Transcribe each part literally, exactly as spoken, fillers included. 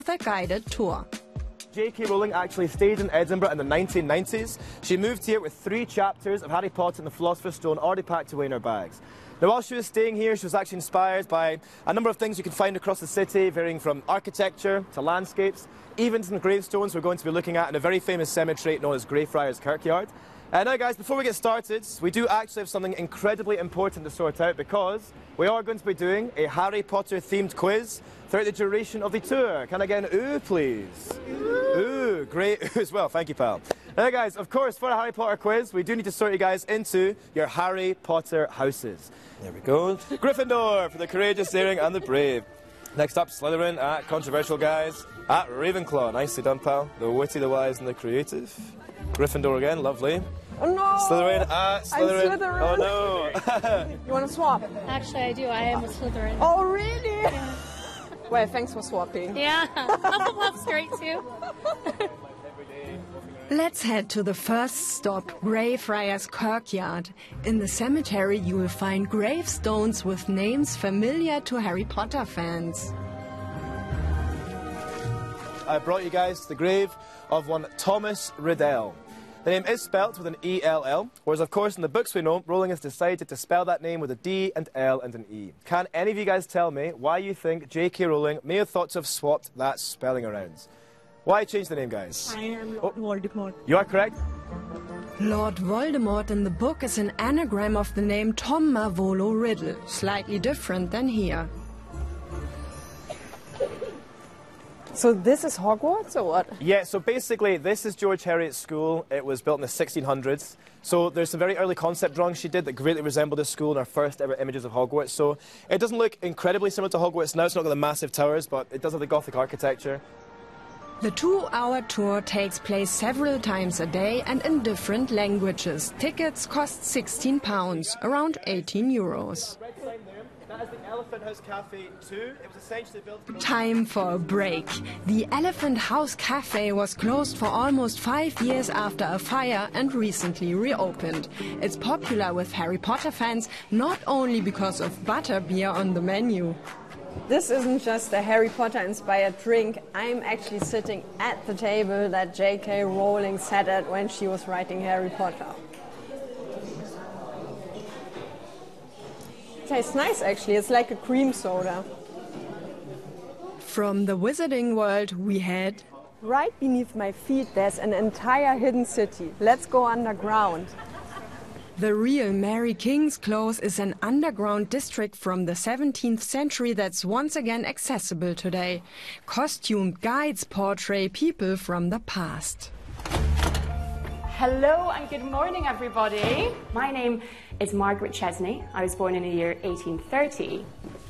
a guided tour. J K Rowling actually stayed in Edinburgh in the nineteen nineties. She moved here with three chapters of Harry Potter and the Philosopher's Stone already packed away in her bags. Now, while she was staying here, she was actually inspired by a number of things you can find across the city, varying from architecture to landscapes, even some gravestones we're going to be looking at in a very famous cemetery known as Greyfriars Kirkyard. Uh, now guys, before we get started, we do actually have something incredibly important to sort out because we are going to be doing a Harry Potter themed quiz throughout the duration of the tour. Can I get an ooh, please? Ooh, ooh great ooh as well. Thank you, pal. Now guys, of course, for a Harry Potter quiz, we do need to sort you guys into your Harry Potter houses. There we go. Gryffindor for the courageous, daring and the brave. Next up, Slytherin at controversial guys at Ravenclaw. Nicely done, pal. The witty, the wise and the creative. Gryffindor again, lovely. Oh no! Slytherin at Slytherin. I'm Slytherin. Oh no! You want to swap? Actually, I do. I am a Slytherin. Oh really? Yeah. Well, thanks for swapping. Yeah. Hufflepuff's great too. Let's head to the first stop, Greyfriars Kirkyard. In the cemetery you will find gravestones with names familiar to Harry Potter fans. I brought you guys to the grave of one Thomas Riddell. The name is spelt with an E L L, whereas of course in the books we know, Rowling has decided to spell that name with a D and L and an E. Can any of you guys tell me why you think J K Rowling may have thought to have swapped that spelling around? Why change the name, guys? I am Lord oh. Voldemort. You are correct. Lord Voldemort in the book is an anagram of the name Tom Marvolo Riddle, slightly different than here. So this is Hogwarts or what? Yeah, so basically this is George Heriot's school. It was built in the sixteen hundreds. So there's some very early concept drawings she did that greatly resemble this school in our first ever images of Hogwarts. So it doesn't look incredibly similar to Hogwarts now. It's not got the massive towers, but it does have the Gothic architecture. The two-hour tour takes place several times a day and in different languages. Tickets cost sixteen pounds, around eighteen euros. That is the Elephant House Cafe two. It was essentially built... Time for a break. The Elephant House Cafe was closed for almost five years after a fire and recently reopened. It's popular with Harry Potter fans, not only because of butterbeer on the menu. This isn't just a Harry Potter-inspired drink. I'm actually sitting at the table that J K Rowling sat at when she was writing Harry Potter. It tastes nice, actually. It's like a cream soda. From the Wizarding World, we head... Right beneath my feet, there's an entire hidden city. Let's go underground. The real Mary King's Close is an underground district from the seventeenth century that's once again accessible today. Costumed guides portray people from the past. Hello and good morning, everybody. My name is Margaret Chesney. I was born in the year eighteen thirty.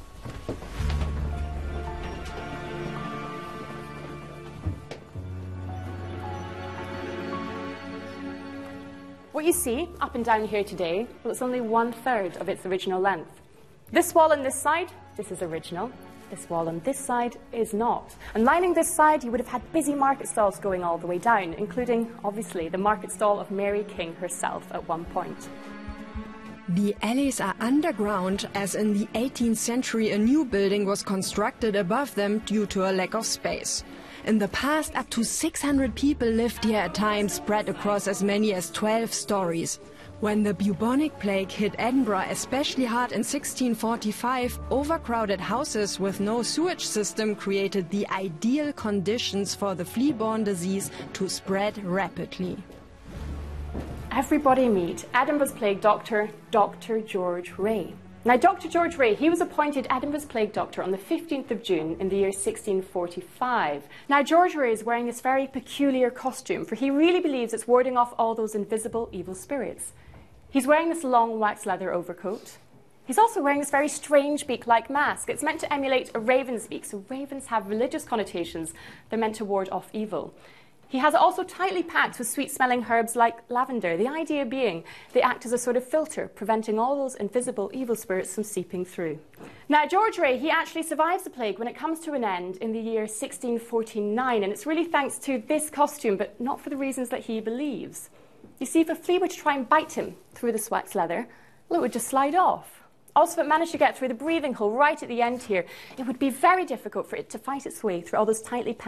What you see up and down here today, well, it's only one third of its original length. This wall on this side, this is original. This wall on this side is not. And lining this side, you would have had busy market stalls going all the way down, including, obviously, the market stall of Mary King herself at one point. The alleys are underground, as in the eighteenth century a new building was constructed above them due to a lack of space. In the past, up to six hundred people lived here at times, spread across as many as twelve stories. When the bubonic plague hit Edinburgh especially hard in sixteen forty-five, overcrowded houses with no sewage system created the ideal conditions for the flea-borne disease to spread rapidly. Everybody meet Edinburgh's plague doctor, Doctor George Ray. Now, Doctor George Ray, he was appointed Edinburgh's plague doctor on the fifteenth of June in the year sixteen forty-five. Now, George Ray is wearing this very peculiar costume, for he really believes it's warding off all those invisible evil spirits. He's wearing this long wax leather overcoat. He's also wearing this very strange beak-like mask. It's meant to emulate a raven's beak, so ravens have religious connotations. They're meant to ward off evil. He has it also tightly packed with sweet-smelling herbs like lavender, the idea being they act as a sort of filter, preventing all those invisible evil spirits from seeping through. Now, George Ray, he actually survives the plague when it comes to an end in the year sixteen forty-nine, and it's really thanks to this costume, but not for the reasons that he believes. You see, if a flea were to try and bite him through the wax leather, well, it would just slide off. Also, if it managed to get through the breathing hole right at the end here, it would be very difficult for it to fight its way through all those tightly packed